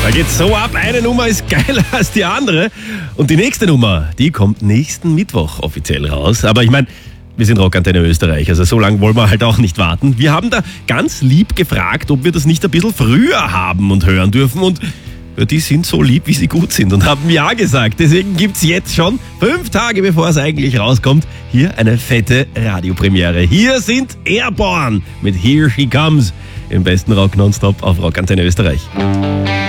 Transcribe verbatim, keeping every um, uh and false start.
Da geht's so ab, eine Nummer ist geiler als die andere. Und die nächste Nummer, die kommt nächsten Mittwoch offiziell raus. Aber ich meine, wir sind Rockantenne Österreich, also so lange wollen wir halt auch nicht warten. Wir haben da ganz lieb gefragt, ob wir das nicht ein bisschen früher haben und hören dürfen. Und die sind so lieb, wie sie gut sind und haben ja gesagt. Deswegen gibt's jetzt schon, fünf Tage bevor es eigentlich rauskommt, hier eine fette Radiopremiere. Hier sind Airborne mit Here She Comes im besten Rock nonstop auf Rockantenne Österreich.